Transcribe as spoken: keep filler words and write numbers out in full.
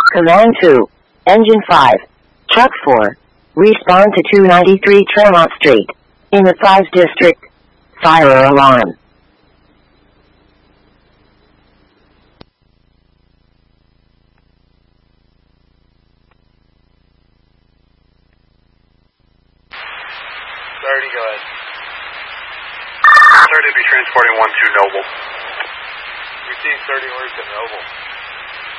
Command two. Engine five. Truck four. Respond to two ninety-three Tremont Street. In the five District. Fire alarm. thirty, go ahead. thirty to be transporting one to Noble. Received thirty orders at Noble.